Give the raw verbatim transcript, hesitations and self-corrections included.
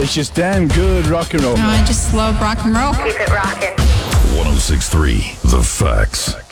It's just damn good rock and roll. No, I just love rock and roll. Keep it rocking. one oh six point three The Facts.